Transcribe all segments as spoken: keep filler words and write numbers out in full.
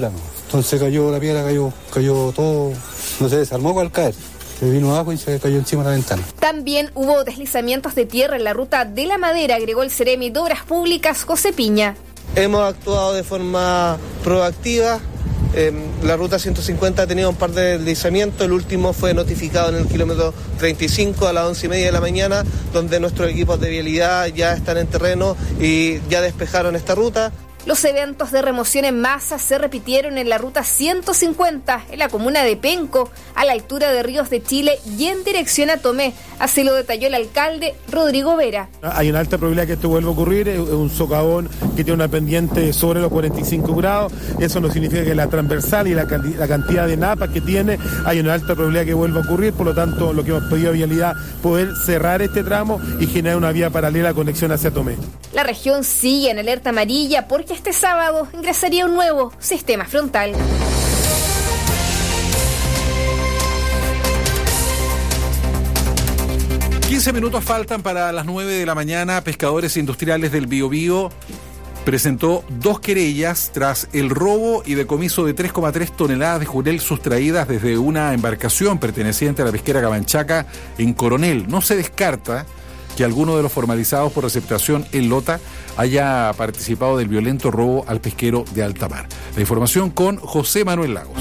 suela, ¿no? Entonces cayó la piedra, cayó, cayó todo, no se desarmó al caer. Se vino abajo y se cayó encima de la ventana. También hubo deslizamientos de tierra en la ruta de la Madera, agregó el Seremi de Obras Públicas, José Piña. Hemos actuado de forma proactiva. Eh, la ruta ciento cincuenta ha tenido un par de deslizamientos. El último fue notificado en el kilómetro treinta y cinco a las once y media de la mañana, donde nuestros equipos de vialidad ya están en terreno y ya despejaron esta ruta. Los eventos de remoción en masa se repitieron en la ruta ciento cincuenta, en la comuna de Penco, a la altura de Ríos de Chile y en dirección a Tomé. Así lo detalló el alcalde Rodrigo Vera. Hay una alta probabilidad que esto vuelva a ocurrir, es un socavón que tiene una pendiente sobre los cuarenta y cinco grados, eso no significa que la transversal y la, la cantidad de napas que tiene, hay una alta probabilidad que vuelva a ocurrir, por lo tanto lo que hemos pedido a Vialidad, poder cerrar este tramo y generar una vía paralela a conexión hacia Tomé. La región sigue en alerta amarilla porque este sábado ingresaría un nuevo sistema frontal. quince minutos faltan para las nueve de la mañana. Pescadores Industriales del Biobío presentó dos querellas tras el robo y decomiso de tres coma tres toneladas de jurel sustraídas desde una embarcación perteneciente a la pesquera Camanchaca en Coronel. No se descarta que alguno de los formalizados por receptación en Lota haya participado del violento robo al pesquero de alta mar. La información con José Manuel Lagos.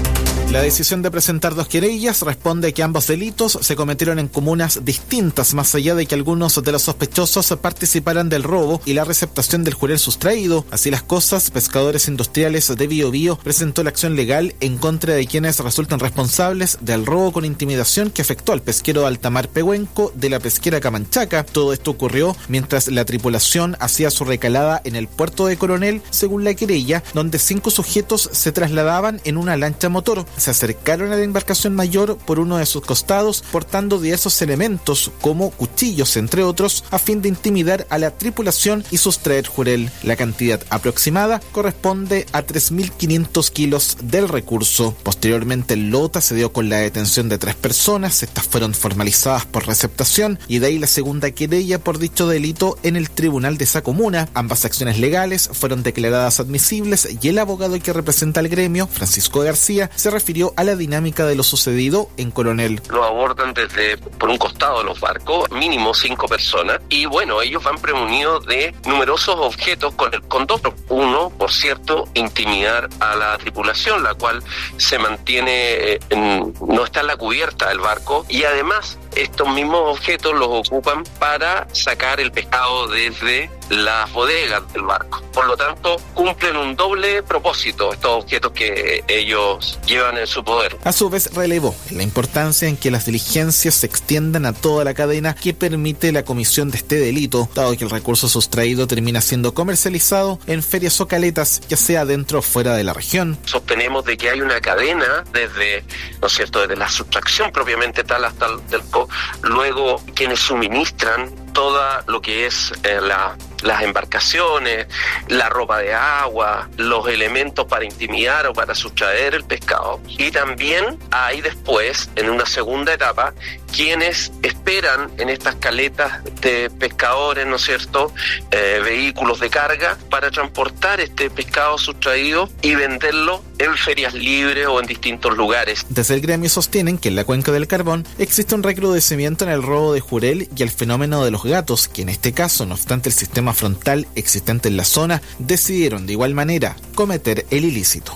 La decisión de presentar dos querellas responde a que ambos delitos se cometieron en comunas distintas, más allá de que algunos de los sospechosos participaran del robo y la receptación del jurel sustraído. Así las cosas, Pescadores Industriales de Biobío presentó la acción legal en contra de quienes resultan responsables del robo con intimidación que afectó al pesquero de alta mar Pehuenco de la pesquera Camanchaca. Todo esto ocurrió mientras la tripulación hacía su recalada en el puerto de Coronel, según la querella, donde cinco sujetos se trasladaban en una lancha motor. Se acercaron a la embarcación mayor por uno de sus costados, portando diversos elementos como cuchillos, entre otros, a fin de intimidar a la tripulación y sustraer jurel. La cantidad aproximada corresponde a tres mil quinientos kilos del recurso. Posteriormente, en Lota se dio con la detención de tres personas. Estas fueron formalizadas por receptación y de ahí la segunda querella por dicho delito en el tribunal de esa comuna. Ambas acciones legales fueron declaradas admisibles y el abogado que representa al gremio, Francisco García, se refirió a la dinámica de lo sucedido en Coronel. Lo abordan desde por un costado de los barcos, mínimo cinco personas, y bueno, ellos van premunidos de numerosos objetos con el con dos. Uno, por cierto, intimidar a la tripulación, la cual se mantiene, en, no está en la cubierta del barco, y además estos mismos objetos los ocupan para sacar el pescado desde las bodegas del barco. Por lo tanto, cumplen un doble propósito estos objetos que ellos llevan en su poder. A su vez, relevó la importancia en que las diligencias se extiendan a toda la cadena que permite la comisión de este delito, dado que el recurso sustraído termina siendo comercializado en ferias o caletas, ya sea dentro o fuera de la región. Sostenemos de que hay una cadena desde, ¿no es cierto?, desde la sustracción propiamente tal hasta el del co, luego quienes suministran todo lo que es eh, la las embarcaciones, la ropa de agua, los elementos para intimidar o para sustraer el pescado. Y también hay después, en una segunda etapa, quienes esperan en estas caletas de pescadores, ¿no es cierto?, eh, vehículos de carga para transportar este pescado sustraído y venderlo en ferias libres o en distintos lugares. Desde el gremio sostienen que en la cuenca del Carbón existe un recrudecimiento en el robo de jurel y el fenómeno de los gatos, que en este caso, no obstante el sistema frontal existente en la zona, decidieron de igual manera cometer el ilícito.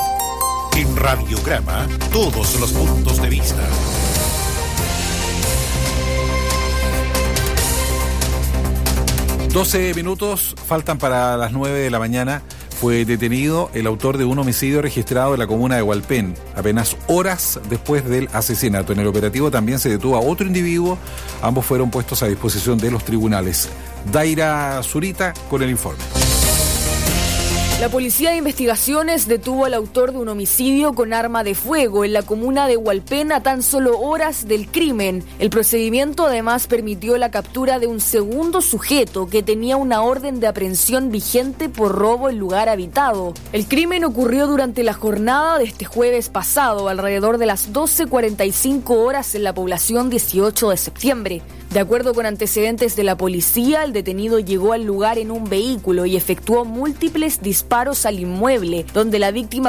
En Radiograma, todos los puntos de vista. doce minutos faltan para las nueve de la mañana. Fue detenido el autor de un homicidio registrado en la comuna de Hualpén, apenas horas después del asesinato. En el operativo también se detuvo a otro individuo. Ambos fueron puestos a disposición de los tribunales. Daira Zurita con el informe. La Policía de Investigaciones detuvo al autor de un homicidio con arma de fuego en la comuna de Hualpén a tan solo horas del crimen. El procedimiento además permitió la captura de un segundo sujeto que tenía una orden de aprehensión vigente por robo en lugar habitado. El crimen ocurrió durante la jornada de este jueves pasado, alrededor de las doce cuarenta y cinco horas en la población dieciocho de septiembre. De acuerdo con antecedentes de la policía, el detenido llegó al lugar en un vehículo y efectuó múltiples disparos al inmueble, donde la víctima